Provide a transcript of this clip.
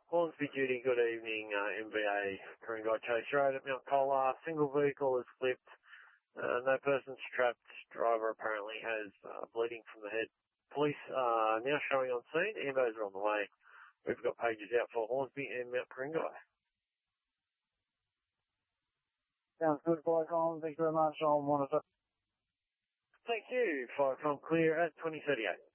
Hornsby Duty, good evening, MVA, Ku-ring-gai Chase Road at Mount Colah. Single vehicle is flipped. No person's trapped. Driver apparently has bleeding from the head. Police are now showing on scene. Ambos are on the way. We've got pages out for Hornsby and Mount Ku-ring-gai. Sounds good, Flycom. Thank you very much. I'll monitor. Thank you. Flycom clear at 2038.